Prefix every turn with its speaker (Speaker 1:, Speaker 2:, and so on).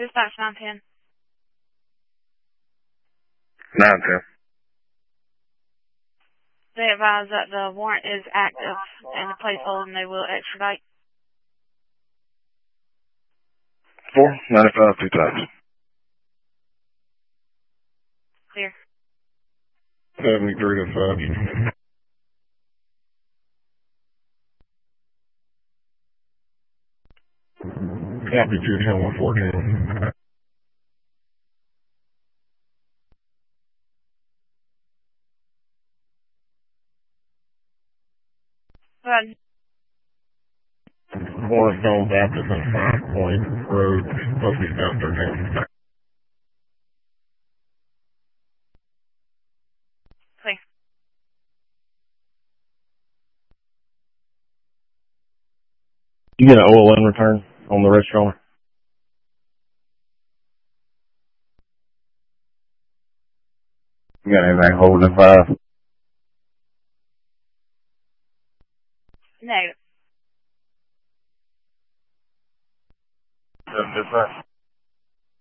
Speaker 1: Dispatch 910.
Speaker 2: 910.
Speaker 1: They advise that the warrant is active and the police hold them, they will extradite.
Speaker 2: 495 2 times.
Speaker 1: Clear.
Speaker 2: 73 to 5. Copy 210 114.
Speaker 1: Go ahead.
Speaker 2: Warrant going Baptist on 5 Point Road, supposed to be down 13.
Speaker 1: Clear.
Speaker 2: You get an OLN return on the restaurant? You got anything holding 5?
Speaker 1: Negative.
Speaker 2: Yes, sir.